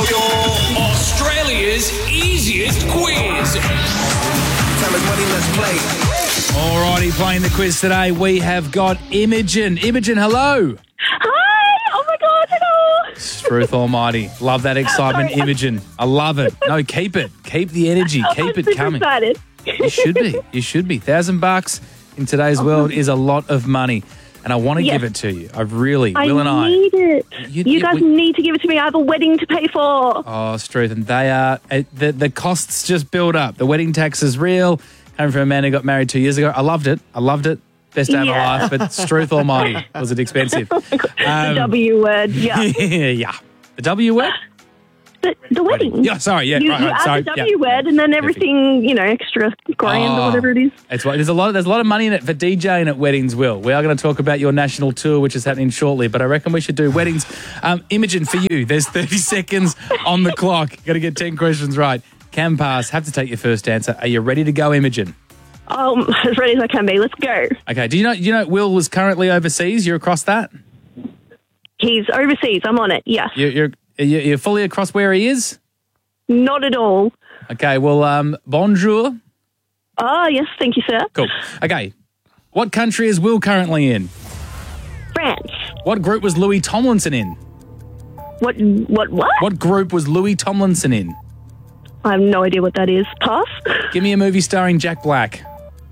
yo. Australia's easiest quiz. Time is money, let's play. Alrighty, playing the quiz today, we have got Imogen. Imogen, hello. Hi! Oh my God, hello! Truth almighty. Love that excitement, Sorry. Imogen. I love it. No, keep it. Keep the energy. Keep it I'm coming. excited. You should be. You should be. $1,000 in today's world is a lot of money. And I want to Yes. give it to you. I really, I Will and I. need it. You- You guys we- need to give it to me. I have a wedding to pay for. Oh, Struth, and they are, the costs just build up. The wedding tax is real. Coming from a man who got married 2 years ago. I loved it. Best day of my Yeah. life, but Struth almighty, was it expensive? The W word, yeah. Yeah. The W word? The wedding. Yeah, sorry, yeah. You, right, you right, add sorry. the W word and then everything, extra grand or whatever it is. It's, there's a lot of money in it for DJing at weddings, Will. We are going to talk about your national tour, which is happening shortly, but I reckon we should do weddings. Imogen, for you, there's 30 seconds on the clock. Got to get 10 questions right. Can pass. Have to take your first answer. Are you ready to go, Imogen? As ready as I can be. Let's go. Okay. Do you know Will was currently overseas? You're across that? He's overseas. I'm on it. Yes. You're fully across where he is? Not at all. Okay. Well, bonjour. Oh, yes. Thank you, sir. Cool. Okay. What country is Will currently in? France. What group was Louis Tomlinson in? What? What group was Louis Tomlinson in? I have no idea what that is. Pass. Give me a movie starring Jack Black.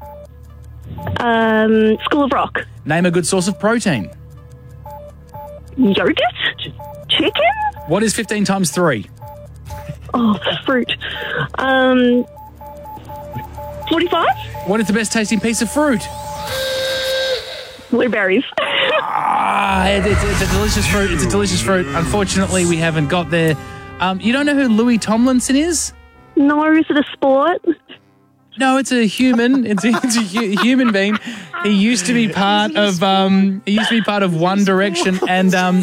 School of Rock. Name a good source of protein. Yogurt? Chicken? What is 15 times 3? Oh, fruit. 45? What is the best tasting piece of fruit? Blueberries. It's a delicious fruit. It's a delicious fruit. Unfortunately, we haven't got there. You don't know who Louis Tomlinson is? No, is it a sport? No, it's a human. It's a human being. He used to be part of One Direction, and Nah.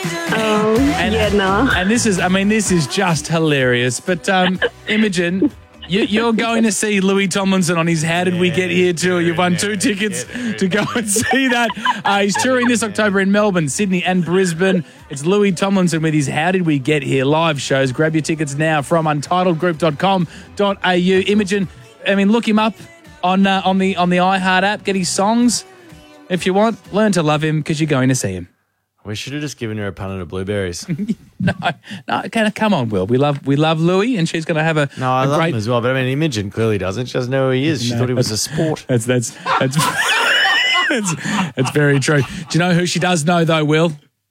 and this is just hilarious. But Imogen, you're going to see Louis Tomlinson on his How Did We Get Here tour. You've won 2 tickets to go and see that. He's touring this October in Melbourne, Sydney and Brisbane. It's Louis Tomlinson with his How Did We Get Here live shows. Grab your tickets now from untitledgroup.com.au. Imogen, look him up on the iHeart app. Get his songs. If you want, learn to love him because you're going to see him. We should have just given her a punnet of blueberries. No, come on, Will. We love Louis, and she's going to have a No, I a love great. him as well, but Imogen clearly doesn't. She doesn't know who he is. She thought he was a sport. That's that's very true. Do you know who she does know though, Will?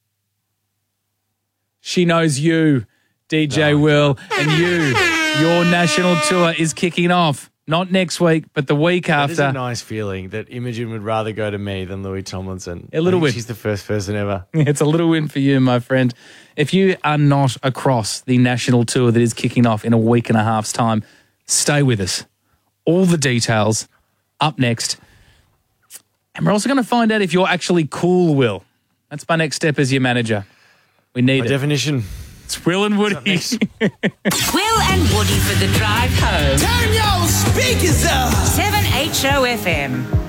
She knows you, DJ Will, and your national tour is kicking off. Not next week, but the week It is after. a nice feeling that Imogen would rather go to me than Louis Tomlinson. A little I think bit. She's the first person ever. It's a little win for you, my friend. If you are not across the national tour that is kicking off in a week and a half's time, stay with us. All the details up next. And we're also going to find out if you're actually cool, Will. That's my next step as your manager. We need By it. definition. It's Will and Woody. Will and Woody for the drive home. Turn your speakers up. 7HO FM.